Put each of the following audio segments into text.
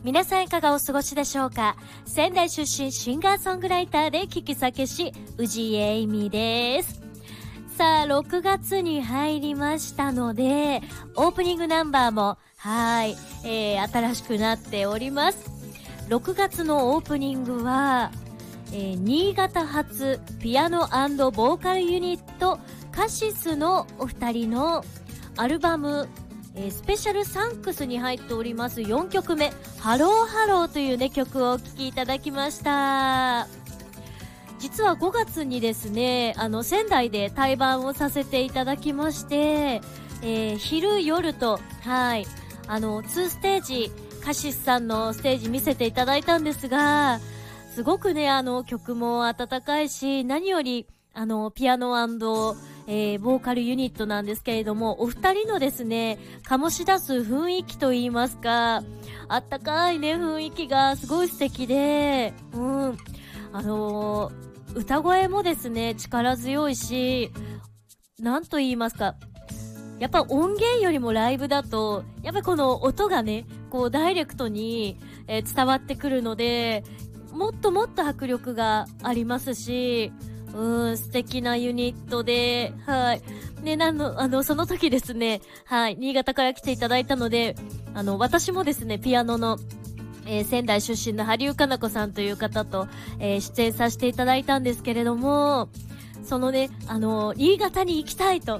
皆さんいかがお過ごしでしょうか。仙台出身シンガーソングライターで聞き酒師宇治恵意美です。さあ6月に入りましたので、オープニングナンバーも新しくなっております。6月のオープニングは、新潟発ピアノ&ボーカルユニットカシスのお二人のアルバム、スペシャルサンクスに入っております4曲目、ハローハローというね曲をお聴きいただきました。実は5月にですね、仙台で対バンをさせていただきまして、昼夜と2ステージ、カシスさんのステージ見せていただいたんですが、すごくね曲も温かいし、何よりピアノボーカルユニットなんですけれども、お二人のですね醸し出す雰囲気といいますか、あったかいね雰囲気がすごい素敵で、歌声もですね力強いし、なんと言いますか、やっぱ音源よりもライブだとやっぱこの音がねこうダイレクトに、伝わってくるので、もっともっと迫力がありますし、素敵なユニットで、ね、その時ですね、新潟から来ていただいたので、私もですね、ピアノの、仙台出身の羽生香奈子さんという方と、出演させていただいたんですけれども、そのね、新潟に行きたいと。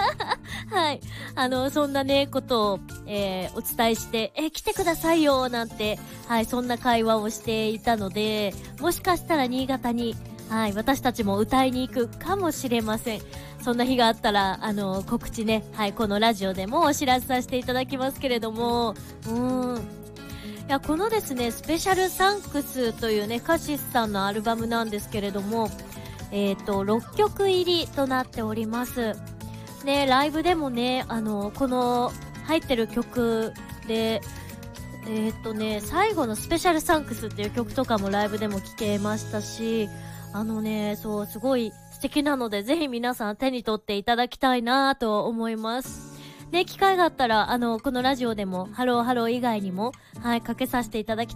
そんなね、ことを、お伝えして、来てくださいよ、なんて、そんな会話をしていたので、もしかしたら新潟に、私たちも歌いに行くかもしれません。そんな日があったら、告知ね、このラジオでもお知らせさせていただきますけれども、いや、このですね、スペシャルサンクスというね、カシスさんのアルバムなんですけれども、6曲入りとなっております。ね、ライブでもね、この入ってる曲で、最後のスペシャルサンクスっていう曲とかもライブでも聴けましたし、そう、すごい素敵なので、ぜひ皆さん手に取っていただきたいなと思います。ね、機会があったら、このラジオでも、ハローハロー以外にも、かけさせていただき